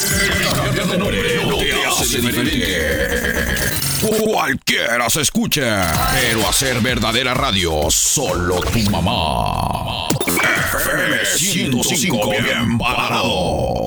Cambiar de nombre no te hace diferente. Cualquiera se escucha, pero hacer verdadera radio, solo tu mamá. FM 105, bien parado.